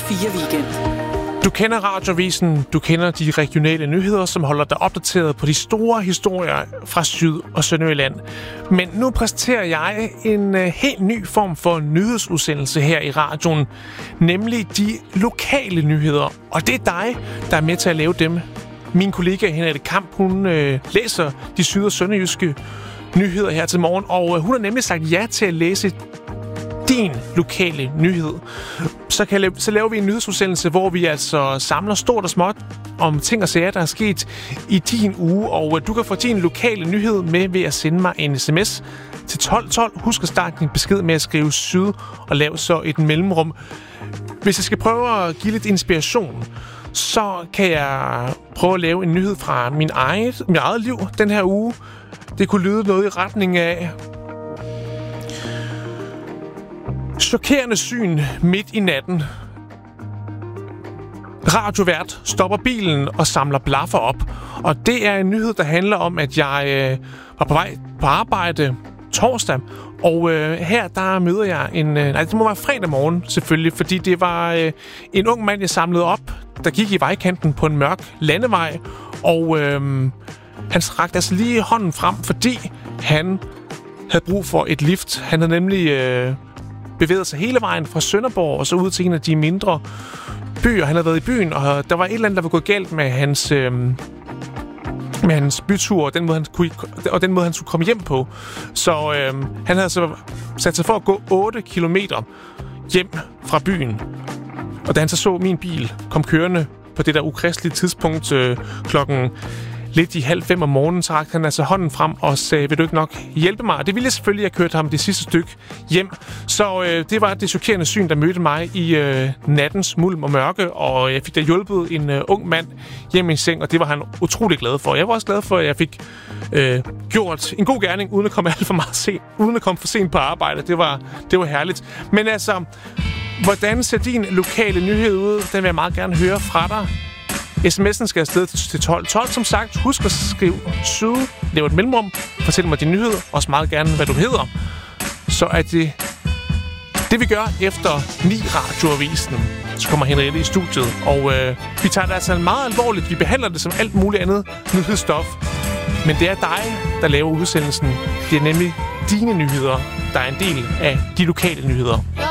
Radio 4 Weekend. Du kender Radioavisen, du kender de regionale nyheder, som holder dig opdateret på de store historier fra Syd- og Sønderjylland. Men nu præsenterer jeg en helt ny form for nyhedsudsendelse her i radioen, nemlig de lokale nyheder. Og det er dig, der er med til at lave dem. Min kollega Henriette Kamp, hun læser de syd- og sønderjyske nyheder her til morgen, og hun har nemlig sagt ja til at læse din lokale nyhed. Så laver vi en nyhedsudsendelse, hvor vi altså samler stort og småt om ting og sager, der er sket i din uge, og du kan få din lokale nyhed med ved at sende mig en sms til 1212. Husk at starte din besked med at skrive syd og lave så et mellemrum. Hvis jeg skal prøve at give lidt inspiration, så kan jeg prøve at lave en nyhed fra mit eget liv den her uge. Det kunne lyde noget i retning af: chokerende syn midt i natten. Radiovært stopper bilen og samler blaffer op. Og det er en nyhed, der handler om, at jeg var på vej på arbejde torsdag. Og her der møder jeg det må være fredag morgen selvfølgelig, fordi det var en ung mand, jeg samlede op, der gik i vejkanten på en mørk landevej. Og han rakte altså lige hånden frem, fordi han havde brug for et lift. Han havde nemlig bevæget sig hele vejen fra Sønderborg og så ud til en af de mindre byer. Han havde været i byen, og der var et eller andet, der var gået galt med hans bytur og den måde, han skulle komme hjem på. Så han havde så sat sig for at gå 8 kilometer hjem fra byen. Og da han så min bil kom kørende på det der ukristelige tidspunkt klokken lidt i 4:30 om morgenen, så rakte han altså hånden frem og sagde: vil du ikke nok hjælpe mig? Og det ville jeg selvfølgelig have kørt ham det sidste stykke hjem. Så det var det chokerende syn, der mødte mig i nattens mulm og mørke, og jeg fik da hjulpet en ung mand hjem i seng, og det var han utrolig glad for. Jeg var også glad for, at jeg fik gjort en god gerning, uden at komme alt for meget sent, uden at komme for sent på arbejde. Det var herligt. Men altså, hvordan ser din lokale nyhed ud? Den vil jeg meget gerne høre fra dig. SMS'en skal afsted til 1212. Som sagt, husk at skrive syd, lav et mellemrum, fortæl mig din nyhed, også meget gerne, hvad du hedder. Så er det vi gør efter 9 Radioavisen. Så kommer Henriette i studiet, og vi tager det altså meget alvorligt. Vi behandler det som alt muligt andet nyhedsstof. Men det er dig, der laver udsendelsen. Det er nemlig dine nyheder, der er en del af de lokale nyheder.